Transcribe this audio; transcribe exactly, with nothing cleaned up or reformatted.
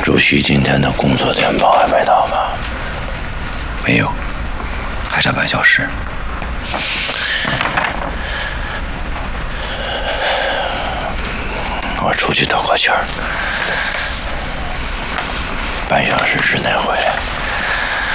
主席今天的工作电报还没到吗？ 没有，还差半小时。 我出去透个气儿，半小时之内回来。